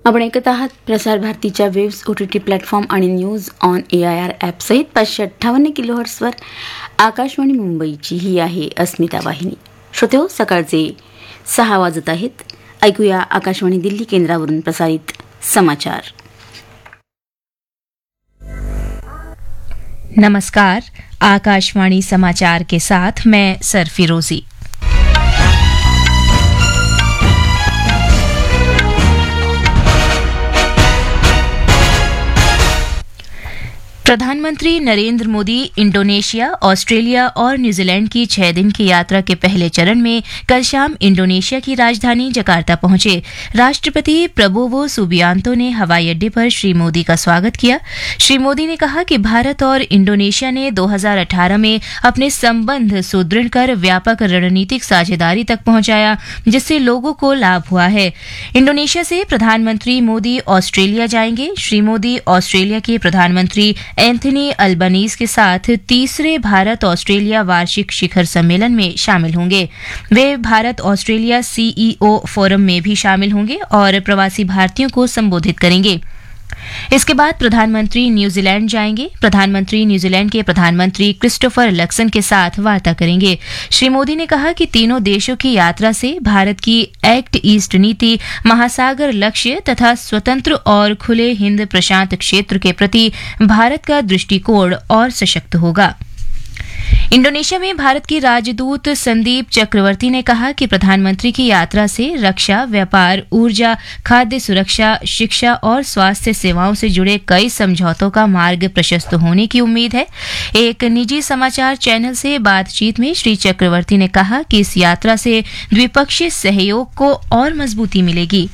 आपण ऐकत आहात प्रसार भारतीच्या वेव्स OTT प्लॅटफॉर्म आणि न्यूज ऑन AIR ॲपसहित 558 किलोहर्ट्जवर आकाशवाणी मुंबईची ही आहे अस्मिता वाहिनी. श्रोतेहो, सकाळचे 6 वाजत आहेत. ऐकूया आकाशवाणी दिल्ली केंद्रावरून प्रसारित समाचार. नमस्कार, आकाशवाणी समाचार के साथ मैं सरफिरोजी. प्रधानमंत्री नरेंद्र मोदी इंडोनेशिया, ऑस्ट्रेलिया और न्यूजीलैंड की 6 दिन की यात्रा के पहले चरण में कल शाम इंडोनेशिया की राजधानी जकार्ता पहुंचे. राष्ट्रपति प्रबोवो सुबियांतो ने हवाई अड्डे पर श्री मोदी का स्वागत किया. श्री मोदी ने कहा कि भारत और इंडोनेशिया ने 2018 में अपने संबंध सुदृढ़ कर व्यापक रणनीतिक साझेदारी तक पहुंचाया, जिससे लोगों को लाभ हुआ है. इंडोनेशिया से प्रधानमंत्री मोदी ऑस्ट्रेलिया जाएंगे. श्री मोदी ऑस्ट्रेलिया के प्रधानमंत्री एंथनी अल्बनीज के साथ तीसरे भारत ऑस्ट्रेलिया वार्षिक शिखर सम्मेलन में शामिल होंगे. वे भारत ऑस्ट्रेलिया CEO फोरम में भी शामिल होंगे और प्रवासी भारतीयों को संबोधित करेंगे. इसके बाद प्रधानमंत्री न्यूजीलैंड जाएंगे. प्रधानमंत्री न्यूजीलैंड के प्रधानमंत्री क्रिस्टोफर लक्सन के साथ वार्ता करेंगे. श्री मोदी ने कहा कि तीनों देशों की यात्रा से भारत की एक्ट ईस्ट नीति, महासागर लक्ष्य तथा स्वतंत्र और खुले हिंद प्रशांत क्षेत्र के प्रति भारत का दृष्टिकोण और सशक्त होगा. इंडोनेशिया में भारत की राजदूत संदीप चक्रवर्ती ने कहा कि प्रधानमंत्री की यात्रा से रक्षा, व्यापार, ऊर्जा, खाद्य सुरक्षा, शिक्षा और स्वास्थ्य सेवाओं से जुड़े कई समझौतों का मार्ग प्रशस्त होने की उम्मीद है. एक निजी समाचार चैनल से बातचीत में श्री चक्रवर्ती ने कहा कि इस यात्रा से द्विपक्षीय सहयोग को और मजबूती मिलेगी.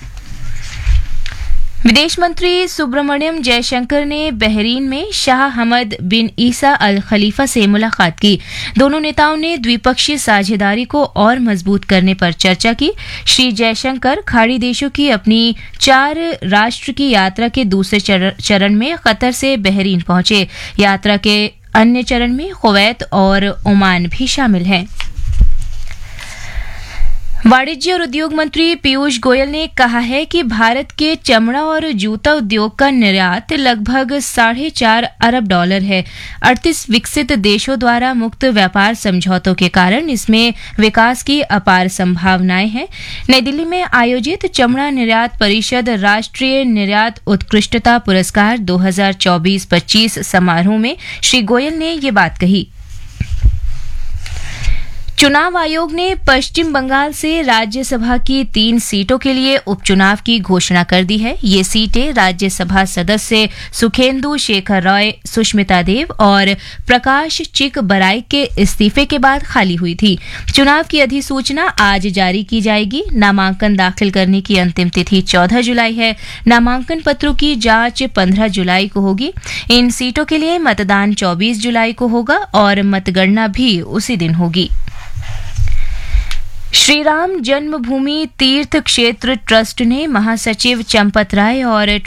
विदेश मंत्री सुब्रमण्यम जयशंकर ने बहरीन में शाह हमद बिन ईसा अल खलीफा से मुलाकात की. दोनों नेताओं ने द्विपक्षीय साझेदारी को और मजबूत करने पर चर्चा की. श्री जयशंकर खाड़ी देशों की अपनी 4 राष्ट्र की यात्रा के दूसरे चरण में कतर से बहरीन पहुंचे. यात्रा के अन्य चरण में कुवैत और ओमान भी शामिल हैं. वाणिज्य और उद्योग मंत्री पीयूष गोयल ने कहा है कि भारत के चमड़ा और जूता उद्योग का निर्यात लगभग $4.5 अरब है. 38 विकसित देशों द्वारा मुक्त व्यापार समझौतों के कारण इसमें विकास की अपार संभावनाएं हैं. नई दिल्ली में आयोजित चमड़ा निर्यात परिषद राष्ट्रीय निर्यात उत्कृष्टता पुरस्कार 2024-25 समारोह में श्री गोयल ने ये बात कही. चुनाव आयोग ने पश्चिम बंगाल से राज्यसभा की 3 सीटों के लिए उपचुनाव की घोषणा कर दी है. ये सीटें राज्यसभा सदस्य सुखेंदु शेखर रॉय, सुष्मिता देव और प्रकाश चिक बराई के इस्तीफे के बाद खाली हुई थी. चुनाव की अधिसूचना आज जारी की जाएगी. नामांकन दाखिल करने की अंतिम तिथि 14 जुलाई है. नामांकन पत्रों की जांच 15 जुलाई को होगी. इन सीटों के लिए मतदान 24 जुलाई को होगा और मतगणना भी उसी दिन होगी. श्री राम जन्मभूमि तीर्थ क्षेत्र ट्रस्ट ने महासचिव चंपत राय और